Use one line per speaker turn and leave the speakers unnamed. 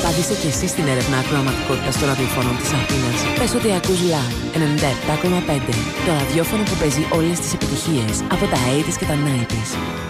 Άδεισε και εσύ στην έρευνα ακροαματικότητας των ραδιοφώνων της Αθήνας. Πες ότι ακούς Love 97,5. Το ραδιόφωνο που παίζει όλες τις επιτυχίες από τα 80's και τα 90's.